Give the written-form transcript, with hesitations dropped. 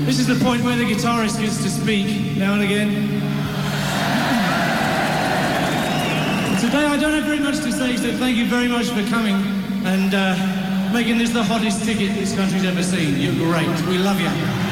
This is the point where the guitarist gets to speak now and again. Today I don't have very much to say, so thank you very much for coming and making this the hottest ticket this country's ever seen. You're great. We love you.